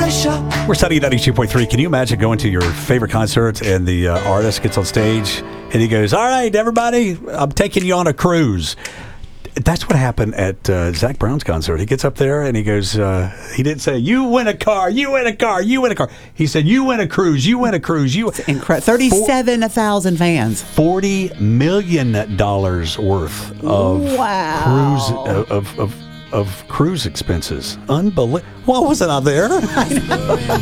We're studying 92.3. Can you imagine going to your favorite concert and the artist gets on stage and he goes, all right, everybody, I'm taking you on a cruise. That's what happened at Zach Brown's concert. He gets up there and he goes, he didn't say, you win a car, you win a car, you win a car. He said, you win a cruise, you win a cruise. Incredible. 37,000 fans. $40 million worth of cruise expenses. Unbelievable. What was it out there? I know.